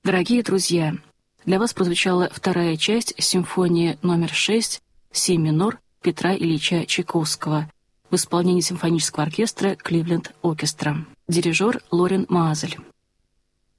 Дорогие друзья, для вас прозвучала вторая часть симфонии номер 6 «Си минор» Петра Ильича Чайковского в исполнении симфонического оркестра «Кливленд Оркестра». Дирижер Лорен Маазель.